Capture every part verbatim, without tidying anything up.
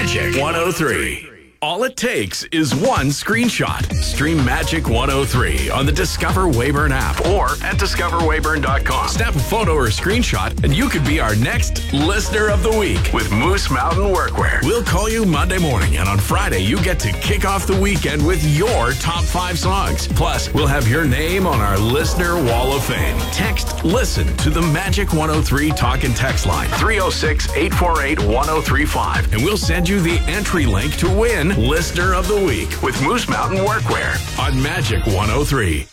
Magic one oh three. All it takes is one screenshot. Stream Magic one oh three on the Discover Weyburn app or at discover weyburn dot com. Snap a photo or screenshot and you could be our next Listener of the Week with Moose Mountain Workwear. We'll call you Monday morning, and on Friday you get to kick off the weekend with your top five songs. Plus, we'll have your name on our Listener Wall of Fame. Text LISTEN to the Magic one oh three talk and text line three oh six, eight four eight, one oh three five, and we'll send you the entry link to win Listener of the Week with Moose Mountain Workwear on Magic one oh three.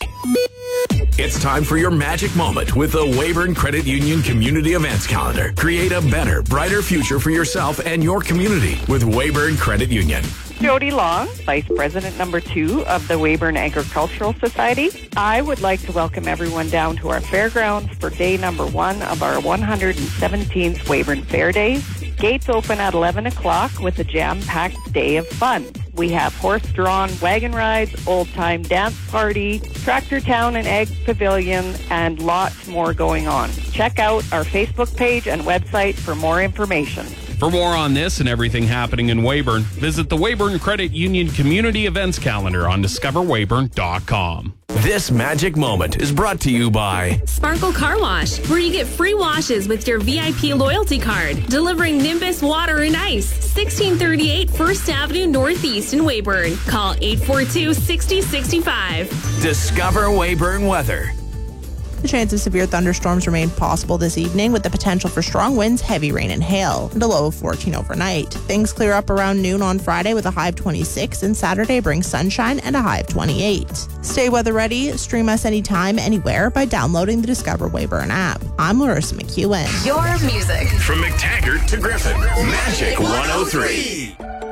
It's time for your magic moment with the Weyburn Credit Union Community Events Calendar. Create a better, brighter future for yourself and your community with Weyburn Credit Union. Jody Long, Vice President number two of the Weyburn Agricultural Society. I would like to welcome everyone down to our fairgrounds for day number one of our one hundred seventeenth Weyburn Fair Days. Gates open at eleven o'clock with a jam-packed day of fun. We have horse-drawn wagon rides, old-time dance party, Tractor Town and Egg Pavilion, and lots more going on. Check out our Facebook page and website for more information. For more on this and everything happening in Weyburn, visit the Weyburn Credit Union Community Events Calendar on discover weyburn dot com. This magic moment is brought to you by Sparkle Car Wash, where you get free washes with your V I P loyalty card. Delivering Nimbus Water and Ice, sixteen thirty-eight First Avenue Northeast in Weyburn. Call eight four two, six oh six five. Discover Weyburn Weather. The chance of severe thunderstorms remain possible this evening with the potential for strong winds, heavy rain, and hail, and a low of fourteen overnight. Things clear up around noon on Friday with a high of twenty-six, and Saturday brings sunshine and a high of twenty-eight. Stay weather ready. Stream us anytime, anywhere by downloading the Discover Weyburn app. I'm Larissa McEwen. Your music. From McTaggart to Griffin, Magic one oh three.